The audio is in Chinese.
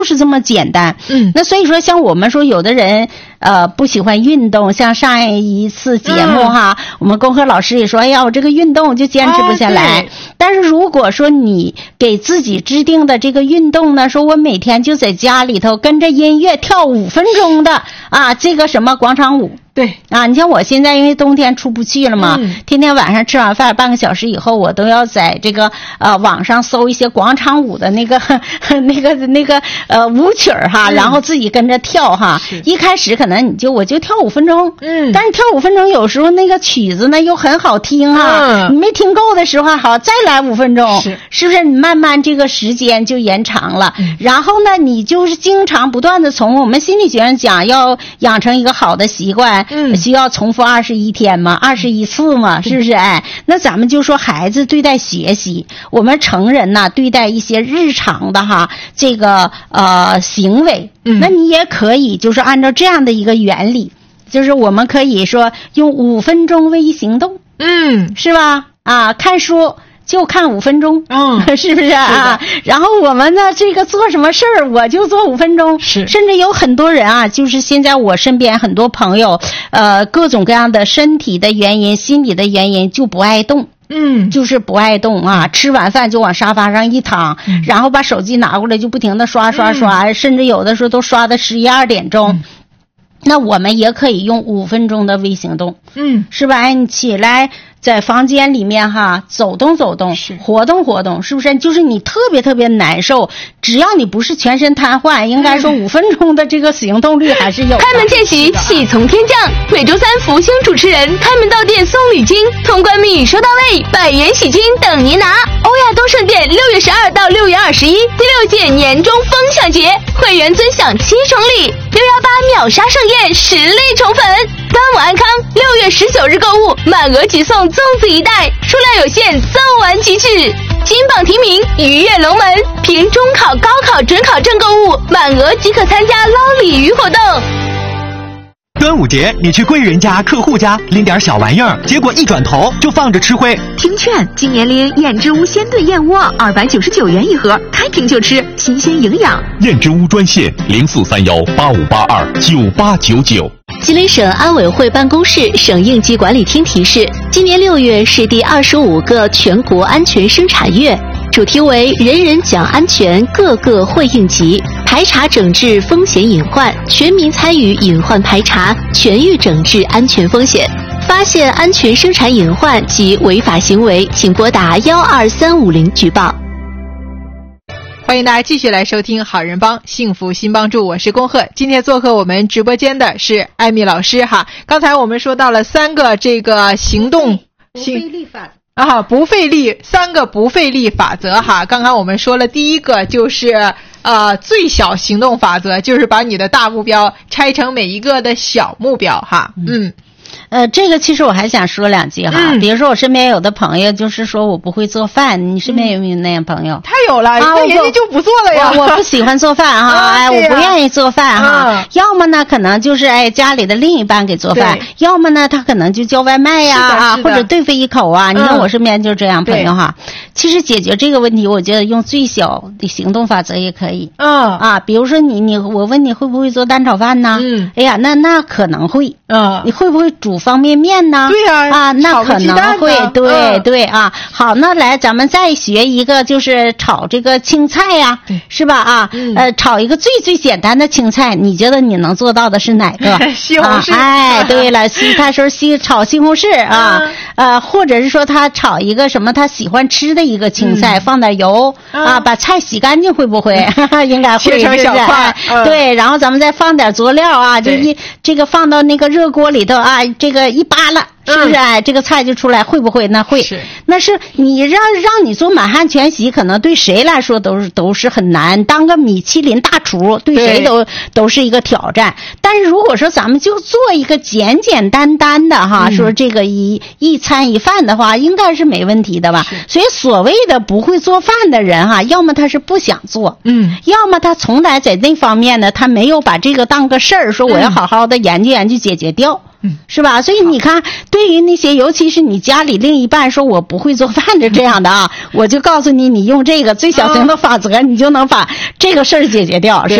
就是这么简单。那所以说像我们说有的人不喜欢运动，像上一次节目哈，我们恭贺老师也说，哎呀，我这个运动就坚持不下来。但是如果说你给自己制定的这个运动呢，说我每天就在家里头跟着音乐跳5分钟的啊，这个什么广场舞。 对啊，你像我现在因为冬天出不去了嘛，天天晚上吃完饭半个小时以后，我都要在这个网上搜一些广场舞的那个舞曲哈，然后自己跟着跳哈。一开始可能我就跳5分钟，但是跳5分钟有时候那个曲子呢又很好听啊，你没听够的时候好再来5分钟，是不是？你慢慢这个时间就延长了，然后呢，你就是经常不断的从我们心理学上讲要养成一个好的习惯。需要重复21天嘛，21次嘛，是不是？哎，那咱们就说孩子对待学习，我们成人呢对待一些日常的哈这个行为，那你也可以就是按照这样的一个原理，就是我们可以说用5分钟微行动，是吧？啊，看书。就看5分钟，是不是啊？然后我们呢，这个做什么事儿，我就做5分钟。甚至有很多人啊，就是现在我身边很多朋友，各种各样的身体的原因、心理的原因就不爱动。就是不爱动啊，吃完饭就往沙发上一躺，然后把手机拿过来就不停的刷，甚至有的时候都刷到11、12点钟。那我们也可以用5分钟的微行动，是吧？你起来在房间里面哈走动走动，活动活动，是不是？就是你特别特别难受，只要你不是全身瘫痪，应该说5分钟的这个行动率还是有的。 开门见喜，喜从天降。每周3福星主持人开门到店送礼金，通关密语收到位，100元喜金等您拿。欧亚东盛店6月12到6月21，第6届年终分享节，会员尊享7重礼，618秒杀盛宴实力宠粉。端午安康，6月19日购物满额即送粽子1袋，数量有限，送完即止。金榜题名，鱼跃龙门，凭中考、高考、准考证购物，满额即可参加捞鲤鱼活动。 端午节，你去贵人家、客户家拎点小玩意儿，结果一转头就放着吃灰。 听劝，今年拎燕之屋鲜炖燕窝，299元一盒，开瓶就吃，新鲜营养。 燕之屋专线043185829899。 吉林省安委会办公室、省应急管理厅提示：今年6月是第25个全国安全生产月，主题为人人讲安全，个个会应急，排查整治风险隐患，全民参与隐患排查，全域整治安全风险。发现安全生产隐患及违法行为，请拨打12350举报。 欢迎大家继续来收听好人帮幸福新帮助，我是恭贺。今天做客我们直播间的是艾米老师哈。刚才我们说到了3个这个行动不费力法不费力，3个不费力法则哈。刚刚我们说了第一个就是最小行动法则，就是把你的大目标拆成每一个的小目标哈。 这个其实我还想说2句哈，比如说我身边有的朋友就是说我不会做饭，你身边有没有那样朋友？ 他有了，那人家就不做了呀。 我不喜欢做饭哈，我不愿意做饭哈。要么呢可能就是家里的另一半给做饭，要么呢他可能就叫外卖呀或者对付一口啊。你看我身边就这样朋友哈。其实解决这个问题，我觉得用最小的行动法则也可以。比如说我问你会不会做蛋炒饭呢？哎呀，那可能会。你会不会煮方便面呢？ 对呀， 那可能会，对啊。好，那来咱们再学一个，就是炒这个青菜呀，是吧？炒一个最简单的青菜，你觉得你能做到的是哪个？ 西红柿。 哎，对了，他说炒西红柿或者是说他炒一个什么他喜欢吃的一个青菜，放点油把菜洗干净，会不会？应该会， 切成小块。 对，然后咱们再放点佐料就这个放到那个热锅里头这个一扒拉，是不是？这个菜就出来，会不会？那会。那是你让你做满汉全席，可能对谁来说都是很难。当个米其林大厨，对谁都是一个挑战。但是如果说咱们就做一个简单的说这个一餐一饭的话，应该是没问题的吧？所以所谓的不会做饭的人要么他是不想做，要么他从来在那方面呢，他没有把这个当个事儿，说我要好好的研究解决掉。 是吧？所以你看，对于那些尤其是你家里另一半说我不会做饭的这样的啊，我就告诉你，你用这个最小型的法则，你就能把这个事儿解决掉。